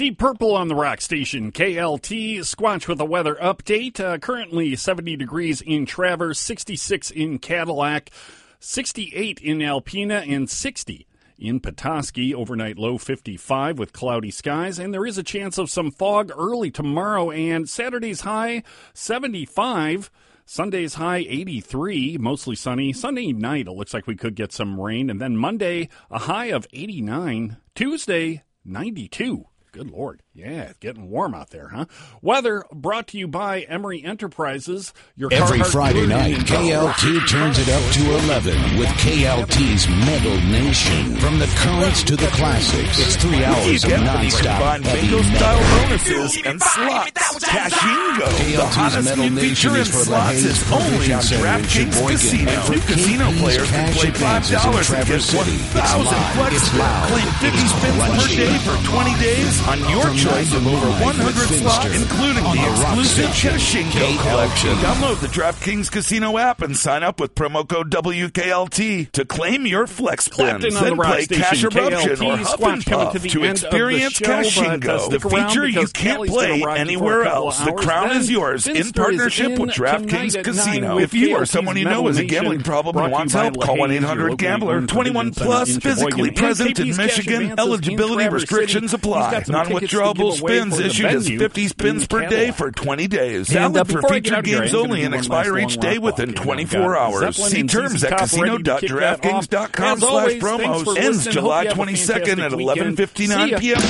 Deep Purple on the Rock Station, KLT. Squatch with a weather update. Currently 70 degrees in Traverse, 66 in Cadillac, 68 in Alpena, and 60 in Petoskey. Overnight low 55 with cloudy skies, and there is a chance of some fog early tomorrow, and Saturday's high 75. Sunday's high 83, mostly sunny. Sunday night, it looks like we could get some rain, and then Monday, a high of 89. Tuesday, 92. Good Lord. Yeah, it's getting warm out there, huh? Weather brought to you by Emery Enterprises. Every Friday night, KLT turns it up to 11 with KLT's Metal Nation. From the currents to the classics, it's 3 hours of non-stop heavy metal. Bonuses and slots. Cashingo. KLT's Metal Nation is for the Hayes only on DraftKings Casino. New casino players can play $5 and get 1,000 flex. Claim 50 spins per day for 20 days on your choice of over 100 slots, including the exclusive Cashingo collection. Download the DraftKings Casino app and sign up with promo code WKLT to claim your flex spins. Then play Cash Eruption or Huff and Puff to experience Cashingo, the feature you can't play anywhere else. The crown is yours in partnership with DraftKings Casino. If you or someone you know has a gambling problem and wants help, call 1-800-GAMBLER. 21 plus, physically present in Michigan. Eligibility restrictions apply. Non-withdrawable spins issued as 50 spins per day for 20 days. Valid for featured games only and expire each day within 24 hours. See terms at casino.draftkings.com/promos. Ends July 22nd at 11:59 p.m.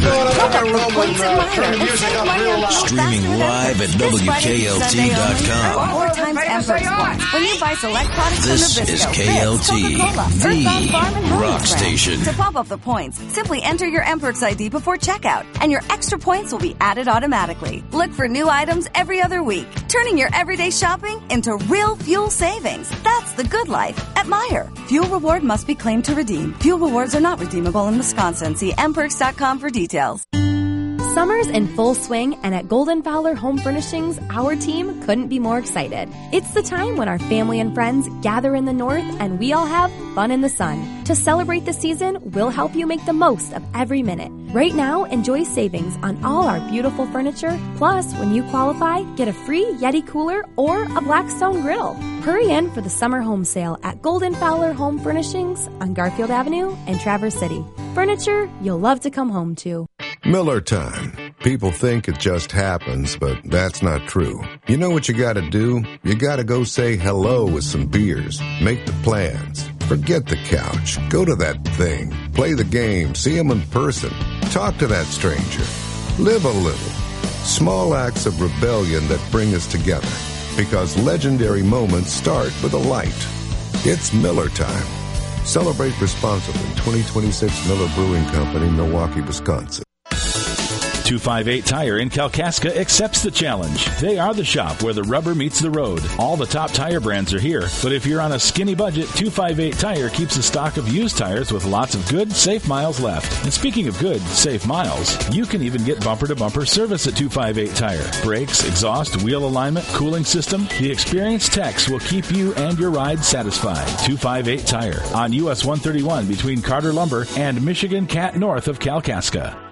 Streaming live at WKLT.com. 4 times Emperor's points when you buy select products This from Nabisco, is KLT, Ritz, the Earthbound Farm, and Holy rock Brand. station. To pump up the points, simply enter your Emperor's ID before checkout, and your extra points will be added automatically. Look for new items every other week, turning your everyday shopping into real fuel savings. That's the good life at Meijer. Fuel reward must be claimed to redeem. Fuel rewards are not redeemable in Wisconsin. See mperks.com for details. Summer's in full swing, and at Golden Fowler Home Furnishings, our team couldn't be more excited. It's the time when our family and friends gather in the north and we all have fun in the sun. To celebrate the season, we'll help you make the most of every minute. Right now, enjoy savings on all our beautiful furniture. Plus, when you qualify, get a free Yeti cooler or a Blackstone grill. Hurry in for the summer home sale at Golden Fowler Home Furnishings on Garfield Avenue in Traverse City. Furniture you'll love to come home to. Miller time. People think it just happens, but that's not true. You know what you gotta do? You gotta go say hello with some beers. Make the plans. Forget the couch. Go to that thing. Play the game. See them in person. Talk to that stranger. Live a little. Small acts of rebellion that bring us together. Because legendary moments start with a light. It's Miller time. Celebrate responsibly. 2026 Miller Brewing Company, Milwaukee, Wisconsin. 258 Tire in Kalkaska accepts the challenge. They are the shop where the rubber meets the road. All the top tire brands are here, but if you're on a skinny budget, 258 Tire keeps a stock of used tires with lots of good, safe miles left. And speaking of good, safe miles, you can even get bumper-to-bumper service at 258 Tire. Brakes, exhaust, wheel alignment, cooling system, the experienced techs will keep you and your ride satisfied. 258 Tire on US 131 between Carter Lumber and Michigan Cat north of Kalkaska.